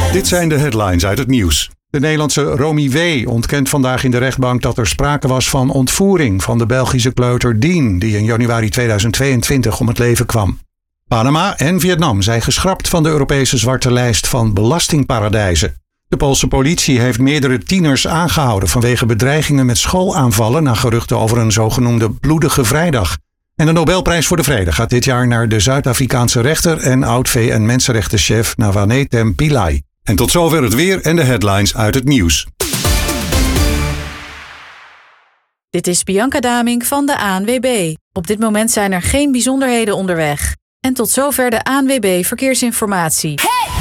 Dit zijn de headlines uit het nieuws. De Nederlandse Romy W. ontkent vandaag in de rechtbank dat er sprake was van ontvoering van de Belgische kleuter Dean, die in januari 2022 om het leven kwam. Panama en Vietnam zijn geschrapt van de Europese zwarte lijst van belastingparadijzen. De Poolse politie heeft meerdere tieners aangehouden vanwege bedreigingen met schoolaanvallen na geruchten over een zogenoemde bloedige vrijdag. En de Nobelprijs voor de Vrede gaat dit jaar naar de Zuid-Afrikaanse rechter en oud-VN-mensenrechtenchef Nawanetem Pillay. En tot zover het weer en de headlines uit het nieuws. Dit is Bianca Damink van de ANWB. Op dit moment zijn er geen bijzonderheden onderweg. En tot zover de ANWB Verkeersinformatie.